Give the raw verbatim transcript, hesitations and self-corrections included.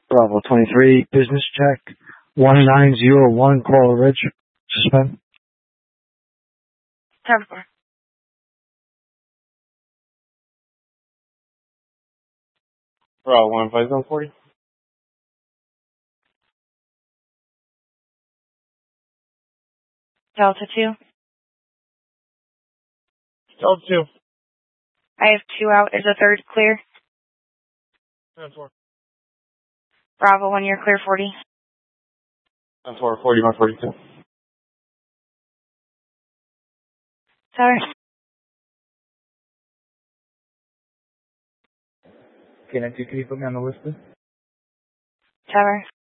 Bravo twenty-three, business check. one nine zero one, Coral Ridge. Suspend. ten four. Bravo one five zero forty. Delta two. Delta two. I have two out. Is a third clear? ten four. Bravo one, you're clear forty. ten four, forty, one forty-two. Sorry. Can I, can you put me on the list, please? Tower.